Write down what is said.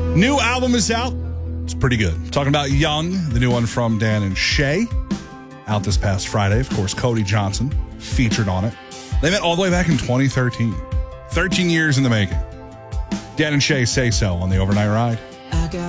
New album is out. It's pretty good. Talking about Young, the new one from Dan and Shay. Out this past Friday. Of course, Cody Johnson featured on it. They met all the way back in 2013. 13 years in the making. Dan and Shay Say So on the Overnight Ride.